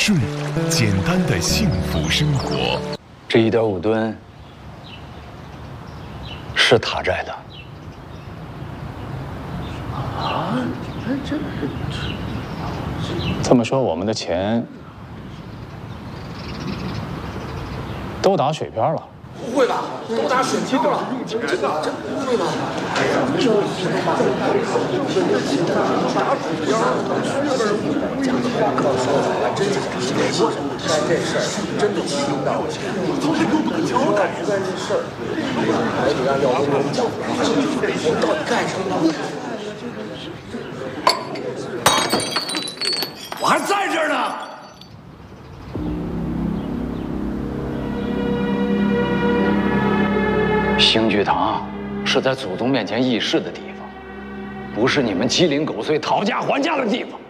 顺简单的幸福生活。 这1.5吨是他摘的啊？这么说，我们的钱都打水漂了？ 不会吧？都打水漂了？真的？不会吧？哎呀，你说打水漂，还真假的？干这事儿真得齐心到位，从来都不能交代。干这事儿，还得让廖东给我们讲讲，我到底干什么了？我还在这儿呢。 星聚堂是在祖宗面前议事的地方，不是你们鸡零狗碎讨价还价的地方。